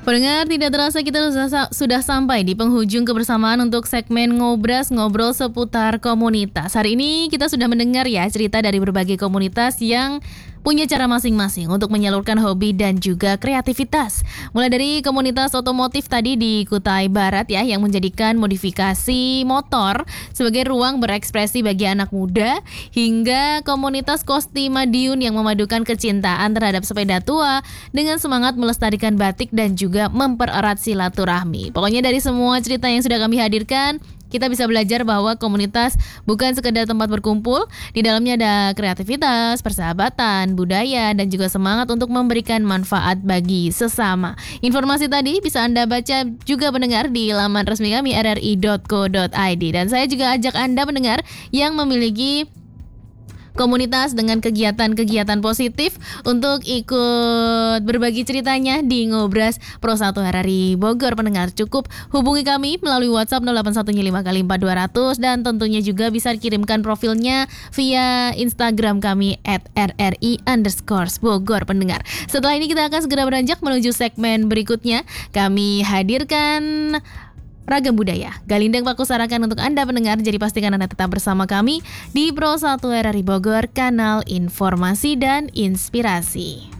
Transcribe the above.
Pendengar, tidak terasa kita sudah sampai di penghujung kebersamaan untuk segmen Ngobras, ngobrol seputar komunitas. Hari ini kita sudah mendengar ya cerita dari berbagai komunitas yang punya cara masing-masing untuk menyalurkan hobi dan juga kreativitas. Mulai dari komunitas otomotif tadi di Kutai Barat ya, yang menjadikan modifikasi motor sebagai ruang berekspresi bagi anak muda, hingga komunitas Kosti Madiun yang memadukan kecintaan terhadap sepeda tua dengan semangat melestarikan batik dan juga mempererat silaturahmi. Pokoknya dari semua cerita yang sudah kami hadirkan, kita bisa belajar bahwa komunitas bukan sekedar tempat berkumpul, di dalamnya ada kreativitas, persahabatan, budaya, dan juga semangat untuk memberikan manfaat bagi sesama. Informasi tadi bisa Anda baca juga pendengar di laman resmi kami rri.co.id. Dan saya juga ajak Anda pendengar yang memiliki komunitas dengan kegiatan-kegiatan positif untuk ikut berbagi ceritanya di Ngobras Pro 1 RRI Bogor. Pendengar, cukup hubungi kami melalui WhatsApp 0815 dan tentunya juga bisa kirimkan profilnya via Instagram kami @rri_Bogor. Pendengar, setelah ini kita akan segera beranjak menuju segmen berikutnya. Kami hadirkan Ragam Budaya, Galindang Pakusarakan untuk Anda pendengar. Jadi pastikan Anda tetap bersama kami di Pro 1 RRI Bogor, kanal informasi dan inspirasi.